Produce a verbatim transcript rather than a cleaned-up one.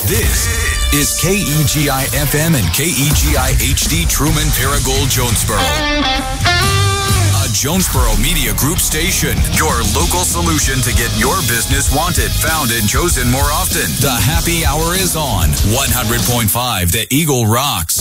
This is K E G I F M and K E G I H D Truman Paragould Jonesboro. A Jonesboro Media Group station. Your local solution to get your business wanted, found, and chosen more often. The happy hour is on. one hundred point five The Eagle rocks.